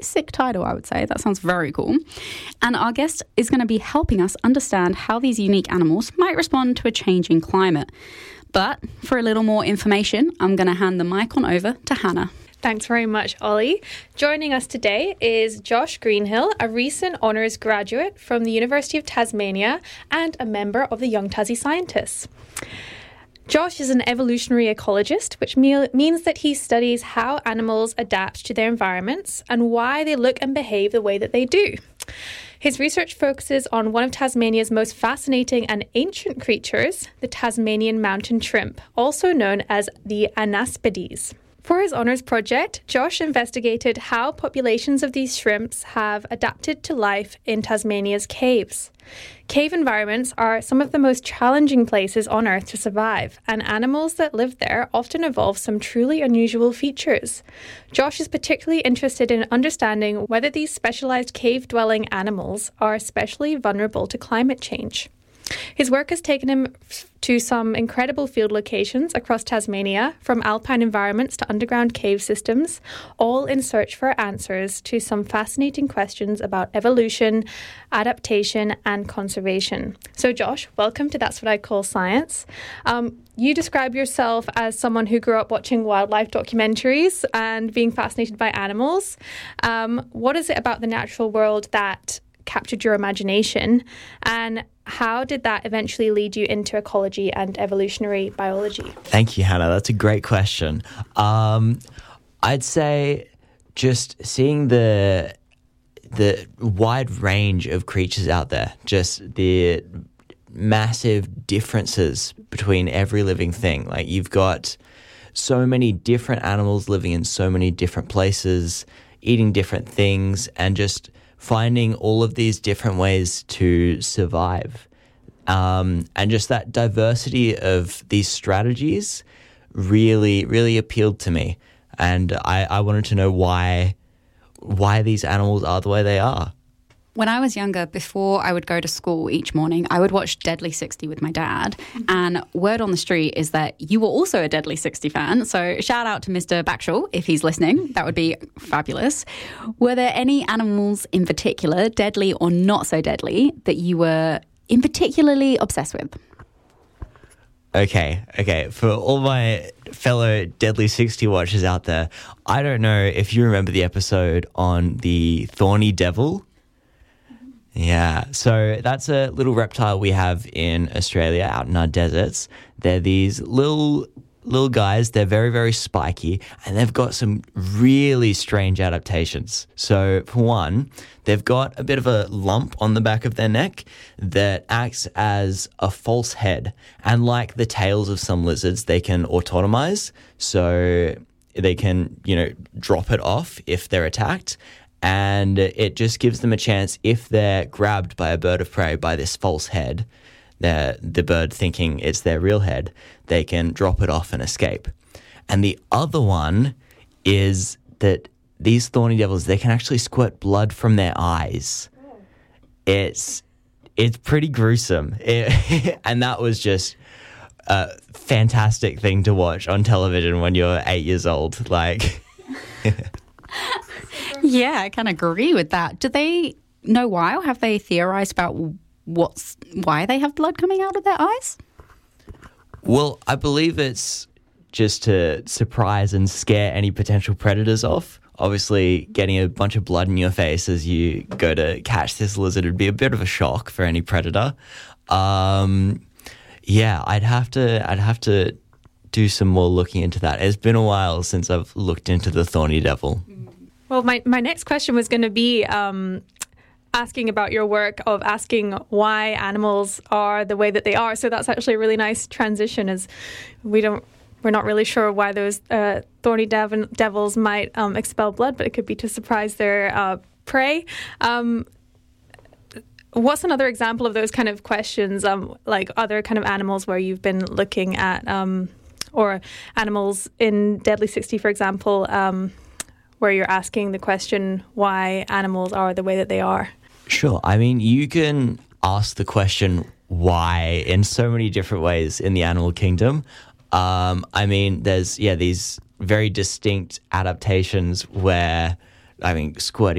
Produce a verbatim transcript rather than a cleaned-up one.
sick title, I would say. That sounds very cool. And our guest is going to be helping us understand how these unique animals might respond to a changing climate. But for a little more information, I'm going to hand the mic on over to Hannah. Thanks very much, Ollie. Joining us today is Josh Greenhill, a recent honours graduate from the University of Tasmania and a member of the Young Tassie Scientists. Josh is an evolutionary ecologist, which me- means that he studies how animals adapt to their environments and why they look and behave the way that they do. His research focuses on one of Tasmania's most fascinating and ancient creatures, the Tasmanian mountain shrimp, also known as the Anaspides. For his honours project, Josh investigated how populations of these shrimps have adapted to life in Tasmania's caves. Cave environments are some of the most challenging places on Earth to survive, and animals that live there often evolve some truly unusual features. Josh is particularly interested in understanding whether these specialised cave-dwelling animals are especially vulnerable to climate change. His work has taken him to some incredible field locations across Tasmania, from alpine environments to underground cave systems, all in search for answers to some fascinating questions about evolution, adaptation, and conservation. So, Josh, welcome to That's What I Call Science. Um, you describe yourself as someone who grew up watching wildlife documentaries and being fascinated by animals. Um, what is it about the natural world that captured your imagination, and how did that eventually lead you into ecology and evolutionary biology? Thank you, Hannah. That's a great question. Um, I'd say just seeing the the wide range of creatures out there, just the massive differences between every living thing. Like, you've got so many different animals living in so many different places, eating different things, and just finding all of these different ways to survive. Um, and just that diversity of these strategies really, really appealed to me. And I, I wanted to know why, why these animals are the way they are. When I was younger, before I would go to school each morning, I would watch Deadly sixty with my dad. And word on the street is that you were also a Deadly sixty fan. So shout out to Mister Backshall if he's listening. That would be fabulous. Were there any animals in particular, deadly or not so deadly, that you were in particularly obsessed with? Okay, okay. For all my fellow Deadly sixty watchers out there, I don't know if you remember the episode on the thorny devil. Yeah, so that's a little reptile we have in Australia out in our deserts. They're these little little guys. They're very, very spiky, and they've got some really strange adaptations. So for one, they've got a bit of a lump on the back of their neck that acts as a false head. And like the tails of some lizards, they can autotomize. So they can, you know, drop it off if they're attacked. And it just gives them a chance, if they're grabbed by a bird of prey by this false head, the, the bird thinking it's their real head, they can drop it off and escape. And the other one is that these thorny devils, they can actually squirt blood from their eyes. It's it's pretty gruesome. It, and that was just a fantastic thing to watch on television when you're eight years old. Like... Yeah, I can agree with that. Do they know why, or have they theorised about what's why they have blood coming out of their eyes? Well, I believe it's just to surprise and scare any potential predators off. Obviously, getting a bunch of blood in your face as you go to catch this lizard would be a bit of a shock for any predator. Um, yeah, I'd have to. I'd have to do some more looking into that. It's been a while since I've looked into the thorny devil. Well, my, my next question was going to be um, asking about your work of asking why animals are the way that they are. So that's actually a really nice transition, as we don't, we're not really sure why those uh, thorny dev- devils might um, expel blood, but it could be to surprise their uh, prey. Um, what's another example of those kind of questions, um, like other kind of animals where you've been looking at, um, or animals in Deadly sixty, for example, um, where you're asking the question why animals are the way that they are? Sure. I mean, you can ask the question why in so many different ways in the animal kingdom. Um, I mean, there's, yeah, these very distinct adaptations where I mean, squirting